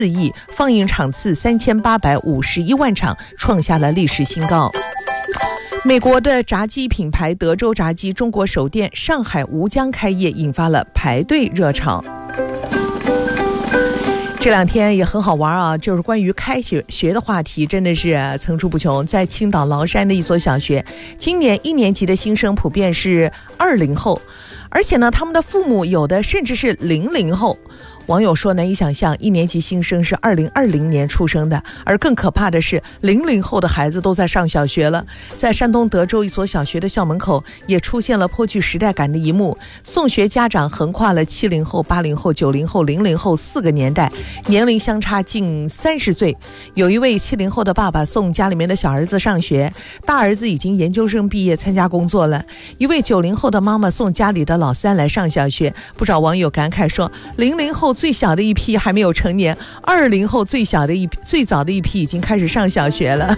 4亿，放映场次3851万场，创下了历史新高。美国的炸鸡品牌德州炸鸡中国首店上海吴江开业，引发了排队热潮。这两天也很好玩啊，就是关于开学的话题真的是层出不穷。在青岛崂山的一所小学，今年1年级的新生普遍是20后，而且呢他们的父母有的甚至是00后。网友说难以想象，1年级新生是2020年出生的，而更可怕的是00后的孩子都在上小学了。在山东德州一所小学的校门口也出现了颇具时代感的一幕，送学家长横跨了70后、80后、90后、00后4个年代，年龄相差近30岁。有一位70后的爸爸送家里面的小儿子上学，大儿子已经研究生毕业参加工作了。一位90后的妈妈送家里的老三来上小学，不少网友感慨说，00后最小的一批还没有成年，20后最早的一批已经开始上小学了。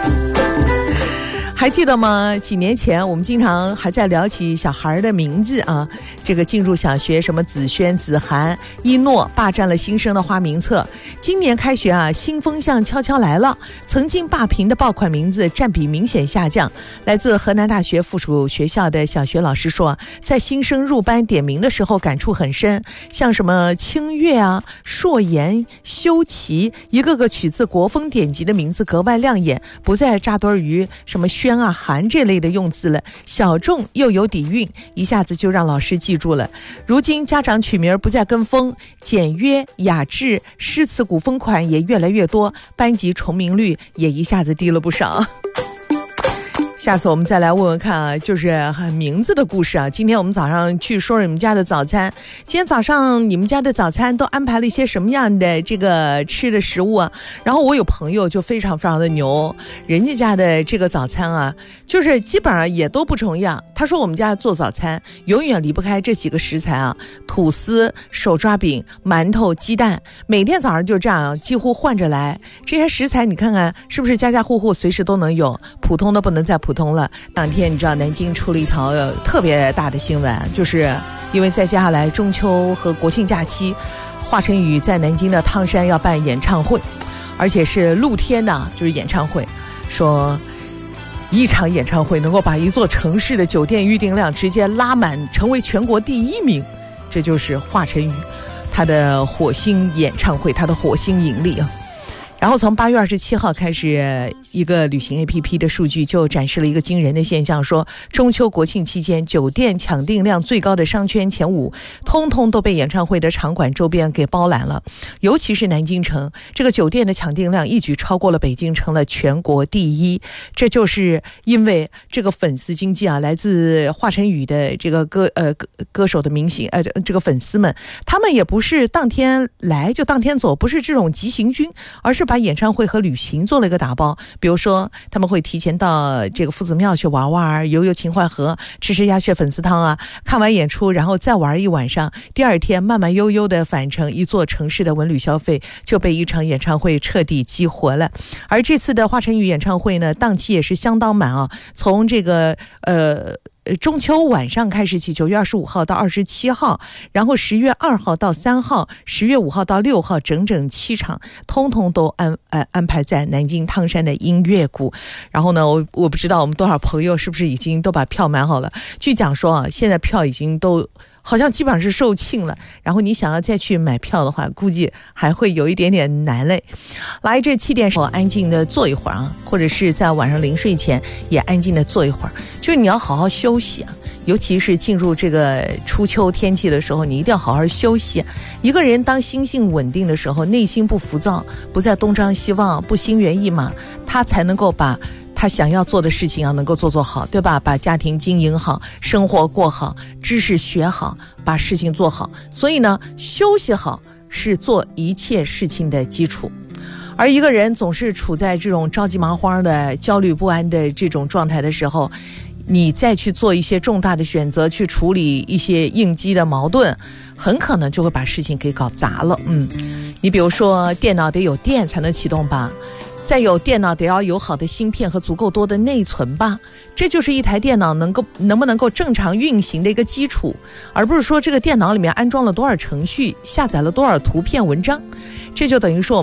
还记得吗？几年前我们经常还在聊起小孩的名字啊，这个进入小学什么子轩、子涵、一诺霸占了新生的花名册。今年开学啊，新风向悄悄来了，曾经霸屏的爆款名字占比明显下降。来自河南大学附属学校的小学老师说，在新生入班点名的时候感触很深，像什么清月啊、硕言、修齐，一个个取自国风典籍的名字格外亮眼，不再扎堆于什么轩啊、韩这类的用字了，小众又有底蕴，一下子就让老师记住了。如今家长取名不再跟风，简约雅致、诗词古风款也越来越多，班级重名率也一下子低了不少。下次我们再来问问看啊，就是名字的故事啊。今天我们早上去说你们家的早餐，今天早上你们家的早餐都安排了一些什么样的这个吃的食物啊？然后我有朋友就非常非常的牛，人家的这个早餐啊，就是基本上也都不重样。他说我们家做早餐永远离不开这几个食材啊：吐司、手抓饼、馒头、鸡蛋，每天早上就这样几乎换着来。这些食材你看看是不是家家户户随时都能有，普通的不能再普通了。当天你知道南京出了一条特别大的新闻，就是因为在接下来中秋和国庆假期，华晨宇在南京的汤山要办演唱会，而且是露天的，就是演唱会，说一场演唱会能够把一座城市的酒店预订量直接拉满，成为全国第1名，这就是华晨宇他的火星演唱会，他的火星引力啊。然后从8月27号开始，一个旅行 APP 的数据就展示了一个惊人的现象，说中秋国庆期间酒店抢订量最高的商圈前5通通都被演唱会的场馆周边给包揽了。尤其是南京城，这个酒店的抢订量一举超过了北京，成了全国第1。这就是因为这个粉丝经济啊，来自华晨宇的这个歌手的明星这个粉丝们，他们也不是当天来就当天走，不是这种急行军，而是把演唱会和旅行做了一个打包。比如说他们会提前到这个夫子庙去玩玩，游秦淮河，吃鸭血粉丝汤啊，看完演出然后再玩一晚上，第二天慢慢悠悠的返程，一座城市的文旅消费就被一场演唱会彻底激活了。而这次的华晨宇演唱会呢，档期也是相当满啊，从这个中秋晚上开始起，9月25号到27号，然后10月2号到3号，10月5号到6号，整整7场，通通都安排在南京汤山的音乐谷。然后呢，我不知道我们多少朋友是不是已经都把票买好了。据讲说啊，现在票已经都好像基本上是售罄了，然后你想要再去买票的话，估计还会有一点点难嘞。来这7点安静的坐一会儿啊，或者是在晚上临睡前也安静的坐一会儿，就是你要好好休息啊。尤其是进入这个初秋天气的时候，你一定要好好休息。一个人当心性稳定的时候，内心不浮躁，不再东张西望，不心猿意马，他才能够把他想要做的事情能够做好，对吧？把家庭经营好，生活过好，知识学好，把事情做好。所以呢，休息好是做一切事情的基础。而一个人总是处在这种着急忙慌的、焦虑不安的这种状态的时候，你再去做一些重大的选择，去处理一些应激的矛盾，很可能就会把事情给搞砸了。你比如说电脑得有电才能启动吧，再有电脑得要有好的芯片和足够多的内存吧，这就是一台电脑能不能够正常运行的一个基础，而不是说这个电脑里面安装了多少程序，下载了多少图片文章。这就等于说